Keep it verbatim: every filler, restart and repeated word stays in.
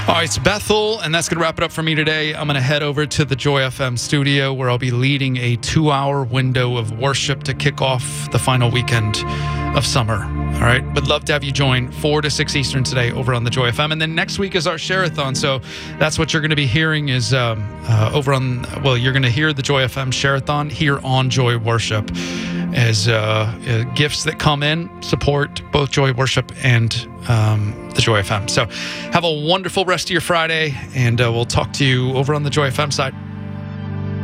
All right, it's Bethel, and that's going to wrap it up for me today. I'm going to head over to the Joy F M studio where I'll be leading a two-hour window of worship to kick off the final weekend of summer. All right, would love to have you join four to six Eastern today over on the Joy F M. And then next week is our Share-a-thon. So that's what you're going to be hearing is um, uh, over on, well, you're going to hear the Joy F M Share-a-thon here on Joy Worship as uh, uh, gifts that come in support both Joy Worship and um, the Joy F M. So have a wonderful rest of your Friday, and uh, we'll talk to you over on the Joy F M side.